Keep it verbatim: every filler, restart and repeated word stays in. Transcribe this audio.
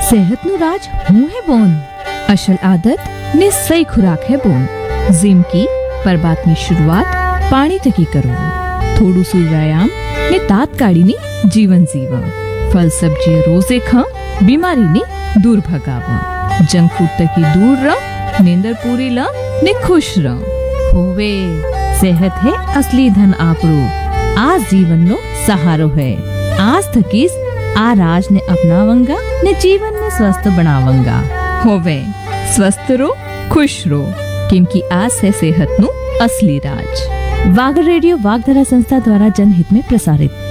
સેહતનું રાજ હું હે બોન અસલ આદત ને સહી ખુરાક હે બોન जिम की पर बात ની શરૂઆત પાણી થકી કરવું થોડું સુ વ્યાયામ ને તાત્કાલિની જીવન જીવવા ફલ સબ્જી રોજે ખા બીમારીની દૂર ભગાવવા જંક ફૂડ તકી દૂર રહ નીંદર પૂરી લ ને ખુશ રહ હોવે सेहत है असली धन आपरू आज जीवन नो सहारो है आज थकीस आ राज ने अपनावंगा ने जीवन ने स्वस्थ बनावंगा होवे स्वस्थ रो खुश रो क्योंकि आज से सेहत नु असली राज। वाग रेडियो वागधारा संस्था द्वारा जनहित में प्रसारित।